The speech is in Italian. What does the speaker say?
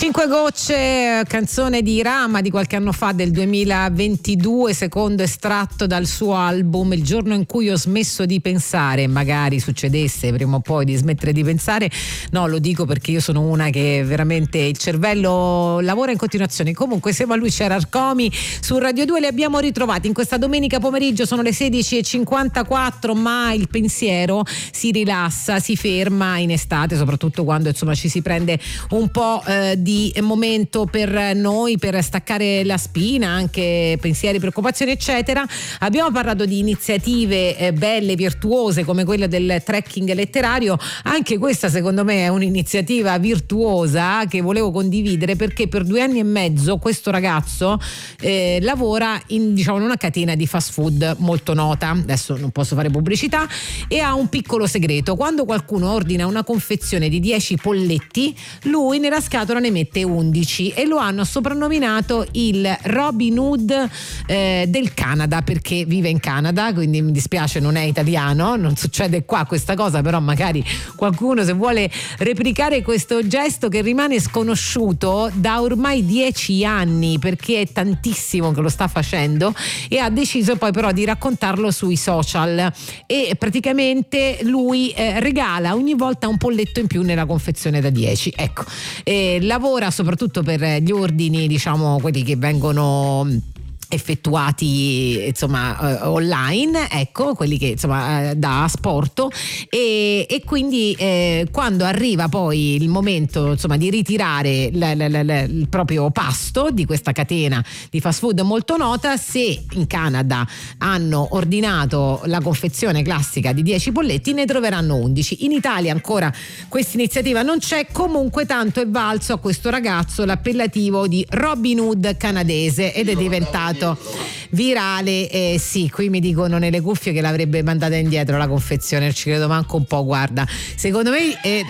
Cinque gocce, canzone di Rama di qualche anno fa, del 2022, secondo estratto dal suo album Il giorno in cui ho smesso di pensare. Magari succedesse prima o poi di smettere di pensare, no, lo dico perché io sono una che veramente il cervello lavora in continuazione. Comunque siamo a Luce Arcomi su Radio 2, li abbiamo ritrovati in questa domenica pomeriggio, sono le 16:54, ma il pensiero si rilassa, si ferma in estate, soprattutto quando insomma ci si prende un po' di momento per noi, per staccare la spina, anche pensieri, preoccupazioni eccetera. Abbiamo parlato di iniziative belle, virtuose, come quella del trekking letterario. Anche questa secondo me è un'iniziativa virtuosa che volevo condividere, perché per 2 anni e mezzo questo ragazzo lavora in una catena di fast food molto nota, adesso non posso fare pubblicità, e ha un piccolo segreto: quando qualcuno ordina una confezione di 10 polletti, lui nella scatola ne mette 11, e lo hanno soprannominato il Robin Hood del Canada, perché vive in Canada, quindi mi dispiace, non è italiano, non succede qua questa cosa, però magari qualcuno, se vuole replicare questo gesto che rimane sconosciuto da ormai 10 anni, perché è tantissimo che lo sta facendo, e ha deciso poi però di raccontarlo sui social, e praticamente lui regala ogni volta un polletto in più nella confezione da 10. Ecco, lavora soprattutto per gli ordini, quelli che vengono effettuati online, ecco, quelli che da asporto, e quindi quando arriva poi il momento di ritirare il proprio pasto di questa catena di fast food molto nota, se in Canada hanno ordinato la confezione classica di 10 polletti, ne troveranno 11. In Italia ancora questa iniziativa non c'è, comunque tanto è valso a questo ragazzo l'appellativo di Robin Hood canadese, ed è diventato virale. Sì, qui mi dicono nelle cuffie che l'avrebbe mandata indietro la confezione, ci credo manco un po'. Guarda, secondo me